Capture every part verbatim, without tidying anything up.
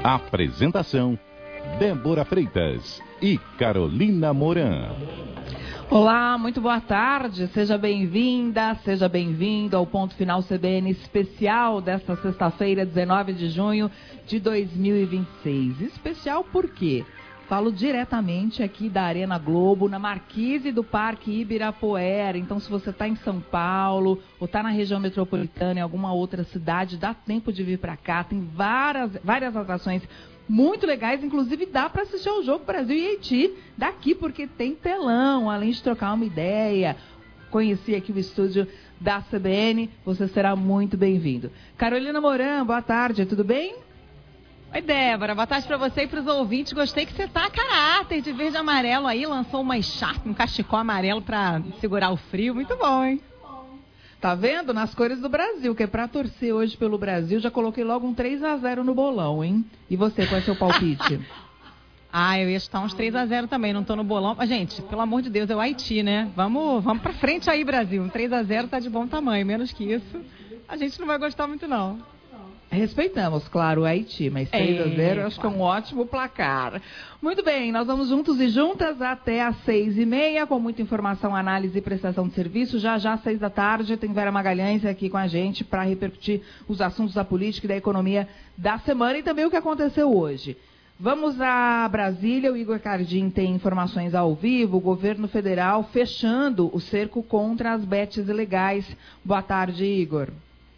Apresentação: Débora Freitas e Carolina Moran. Olá, muito boa tarde, seja bem-vinda, seja bem-vindo ao Ponto Final C B N especial desta sexta-feira, dezenove de junho de dois mil e vinte e seis. Especial por quê? Falo diretamente aqui da Arena Globo, na marquise do Parque Ibirapuera. Então, se você está em São Paulo ou está na região metropolitana, em alguma outra cidade, dá tempo de vir para cá. Tem várias, várias atrações muito legais, inclusive dá para assistir ao jogo Brasil e Haiti daqui, porque tem telão, além de trocar uma ideia. Conheci aqui o estúdio da C B N, você será muito bem-vindo. Carolina Moran, boa tarde, tudo bem? Oi, Débora, boa tarde para você e para os ouvintes. Gostei que você tá a caráter de verde e amarelo aí, lançou uma echarpe, um cachecol amarelo para segurar o frio, muito bom, hein? Tá vendo? Nas cores do Brasil, que é pra torcer hoje pelo Brasil, já coloquei logo um três a zero no bolão, hein? E você, qual é o seu palpite? Ah, eu ia chutar uns três a zero também, não tô no bolão. Mas, gente, pelo amor de Deus, é o Haiti, né? Vamos, vamos pra frente aí, Brasil. Um três a zero tá de bom tamanho, menos que isso a gente não vai gostar muito, não. Respeitamos, claro, o Haiti, mas três a zero eu acho que é um ótimo placar. Muito bem, nós vamos juntos e juntas até às seis e meia, com muita informação, análise e prestação de serviço. Já já, às seis da tarde, tem Vera Magalhães aqui com a gente para repercutir os assuntos da política e da economia da semana e também o que aconteceu hoje. Vamos a Brasília, o Igor Cardim tem informações ao vivo, o governo federal fechando o cerco contra as bets ilegais. Boa tarde, Igor.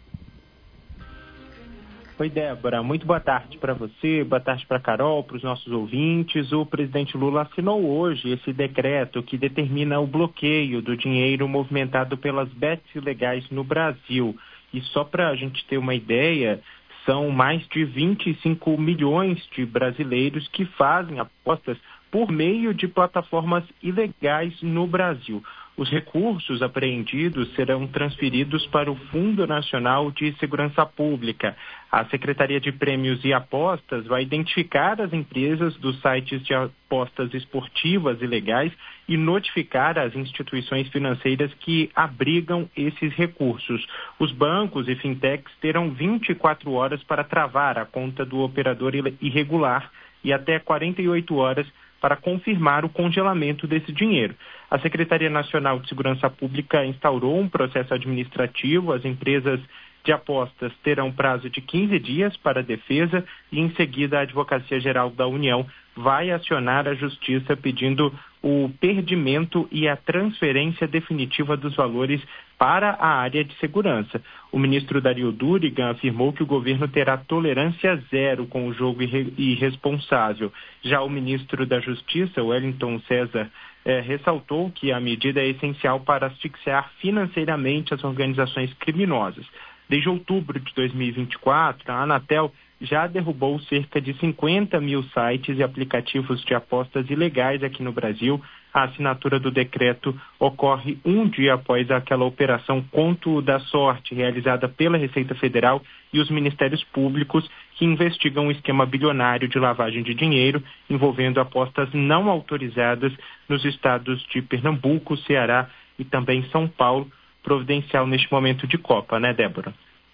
Oi, Débora. Muito boa tarde para você, boa tarde para a Carol, para os nossos ouvintes. O presidente Lula assinou hoje esse decreto que determina o bloqueio do dinheiro movimentado pelas bets ilegais no Brasil. E só para a gente ter uma ideia, são mais de vinte e cinco milhões de brasileiros que fazem apostas por meio de plataformas ilegais no Brasil. Os recursos apreendidos serão transferidos para o Fundo Nacional de Segurança Pública. A Secretaria de Prêmios e Apostas vai identificar as empresas dos sites de apostas esportivas ilegais e notificar as instituições financeiras que abrigam esses recursos. Os bancos e fintechs terão vinte e quatro horas para travar a conta do operador irregular e até quarenta e oito horas para confirmar o congelamento desse dinheiro. A Secretaria Nacional de Segurança Pública instaurou um processo administrativo. As empresas de apostas terão prazo de quinze dias para a defesa e, em seguida, a Advocacia Geral da União vai acionar a Justiça pedindo o perdimento e a transferência definitiva dos valores para a área de segurança. O ministro Dario Durigan afirmou que o governo terá tolerância zero com o jogo irresponsável. Já o ministro da Justiça, Wellington César, eh, ressaltou que a medida é essencial para asfixiar financeiramente as organizações criminosas. Desde outubro de dois mil e vinte e quatro, a Anatel já derrubou cerca de cinquenta mil sites e aplicativos de apostas ilegais aqui no Brasil. A assinatura do decreto ocorre um dia após aquela operação Conto da Sorte, realizada pela Receita Federal e os Ministérios Públicos, que investigam um esquema bilionário de lavagem de dinheiro envolvendo apostas não autorizadas nos estados de Pernambuco, Ceará e também São Paulo, providencial neste momento de Copa, né, Débora?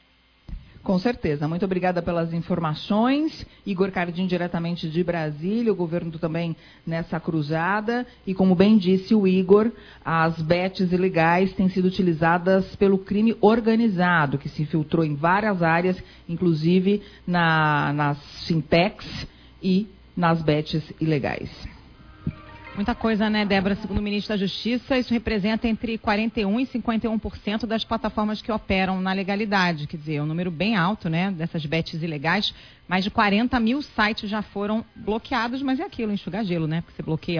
Com certeza. Muito obrigada pelas informações. Igor Cardim, diretamente de Brasília, o governo também nessa cruzada. E como bem disse o Igor, as bets ilegais têm sido utilizadas pelo crime organizado, que se infiltrou em várias áreas, inclusive na, nas fintechs e nas bets ilegais. Muita coisa, né, Débora? Segundo o ministro da Justiça, isso representa entre quarenta e um por cento e cinquenta e um por cento das plataformas que operam na legalidade. Quer dizer, é um número bem alto, né, dessas bets ilegais. Mais de quarenta mil sites já foram bloqueados, mas é aquilo, enxugar gelo, né? Porque você bloqueia